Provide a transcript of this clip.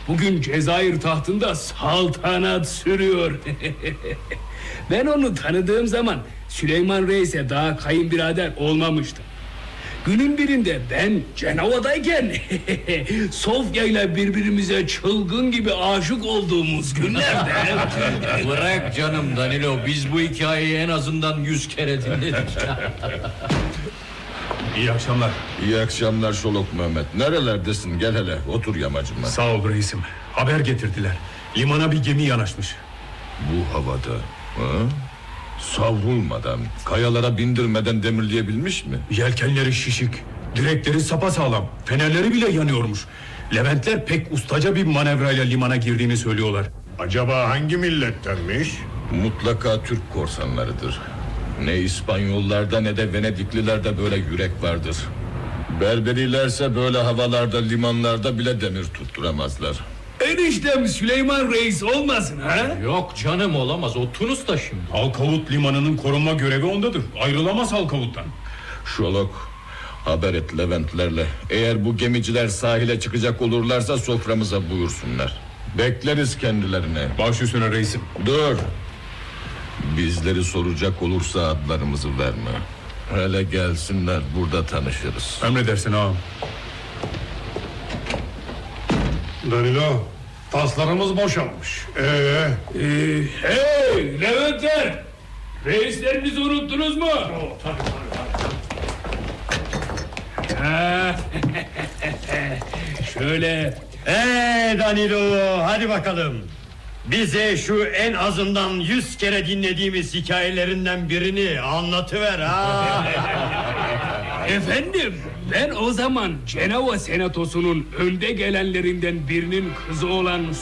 bugün Cezayir tahtında saltanat sürüyor. Ben onu tanıdığım zaman Süleyman Reis'e daha kayınbirader olmamıştım. Günün birinde ben Cenova'dayken Sofya ile birbirimize çılgın gibi aşık olduğumuz günlerde. Bırak canım Danilo, biz bu hikayeyi en azından 100 kere dinledik. İyi akşamlar. İyi akşamlar Şolok Mehmet. Nerelerdesin? Gel hele otur yamacıma. Sağ ol reisim. Haber getirdiler. Limana bir gemi yanaşmış. Bu havada savrulmadan, kayalara bindirmeden demirleyebilmiş mi? Yelkenleri şişik, direkleri sapasağlam, fenerleri bile yanıyormuş. Leventler pek ustaca bir manevrayla limana girdiğini söylüyorlar. Acaba hangi millettenmiş? Mutlaka Türk korsanlarıdır. Ne İspanyollarda ne de Venediklilerde böyle yürek vardır. Berberilerse böyle havalarda, limanlarda bile demir tutturamazlar. Eniştem Süleyman Reis olmasın ha? Yok canım, olamaz, o Tunus'ta şimdi. Halkavut limanının korunma görevi ondadır. Ayrılamaz Halkavut'tan. Şolok, haber et Leventlerle. Eğer bu gemiciler sahile çıkacak olurlarsa soframıza buyursunlar. Bekleriz kendilerine. Baş üstüne reisim. Dur. Bizleri soracak olursa adlarımızı verme. Hele gelsinler, burada tanışırız. Emredersin ağam. Danilo, taslarımız boşalmış. Hey Leventler! Reislerinizi unuttunuz mu? Şöyle. Danilo, hadi bakalım. Bize şu en azından 100 kere dinlediğimiz hikayelerinden birini anlatıver ha. Efendim, ben o zaman Cenova Senatosu'nun önde gelenlerinden birinin kızı olan